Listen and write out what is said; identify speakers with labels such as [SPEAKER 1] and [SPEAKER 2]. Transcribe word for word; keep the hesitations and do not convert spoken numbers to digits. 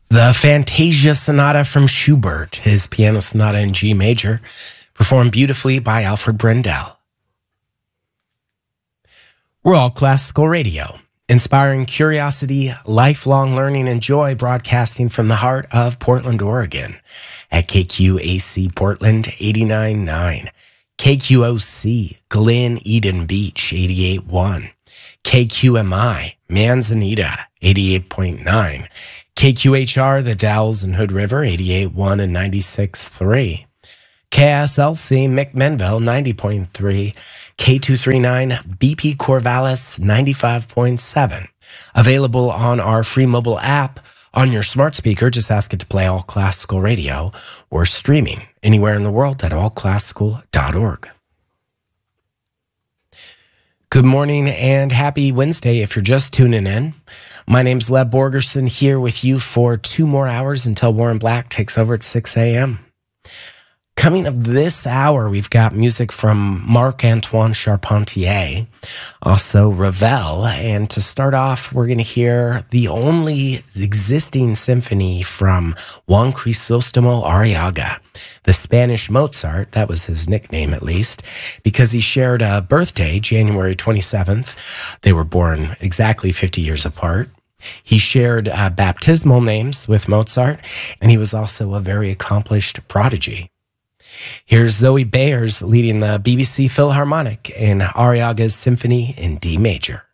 [SPEAKER 1] The Fantasia Sonata from Schubert, his piano sonata in G major, performed beautifully by Alfred Brendel. We're All Classical Radio, inspiring curiosity, lifelong learning, and joy, broadcasting from the heart of Portland, Oregon, at K Q A C Portland eighty-nine point nine, K Q O C Glen Eden Beach eighty-eight point one, K Q M I Manzanita eighty-eight point nine, K Q H R The Dalles and Hood River eighty-eight point one and ninety-six point three, K S L C McMinnville ninety point three, K two thirty-nine B P Corvallis ninety-five point seven. Available on our free mobile app on your smart speaker. Just ask it to play All Classical Radio, or streaming anywhere in the world at all classical dot org. Good morning and happy Wednesday if you're just tuning in. My name's Leb Borgerson, here with you for two more hours until Warren Black takes over at six a.m. Coming up this hour, we've got music from Marc-Antoine Charpentier, also Ravel, and to start off, we're going to hear the only existing symphony from Juan Crisostomo Arriaga, the Spanish Mozart. That was his nickname, at least, because he shared a birthday, January twenty-seventh. They were born exactly fifty years apart. He shared uh, baptismal names with Mozart, and he was also a very accomplished prodigy. Here's Zoe Bayers leading the B B C Philharmonic in Arriaga's Symphony in D major.